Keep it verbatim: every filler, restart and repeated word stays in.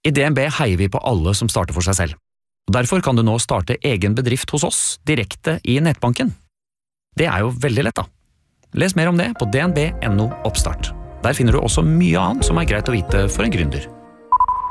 I D N B heier vi på alle som starter for seg selv. Derfor kan du nå starte egen bedrift hos oss direkte i nettbanken. Det er jo veldig lett da. Les mer om det på d n b punktum n o oppstart. Der finner du også mye annet som er greit å vite for en gründer.